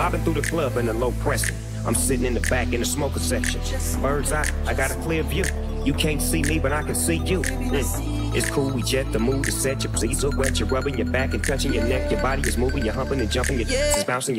Mobbing through the club in the low pressing. I'm sitting in the back in the smoker section. Bird's eye, I got a clear view. You can't see me, but I can see you. It's cool, we jet the mood to set. Your pleats are wet, you're rubbing your back and touching your neck. Your body is moving, you're humping and jumping, your is bouncing.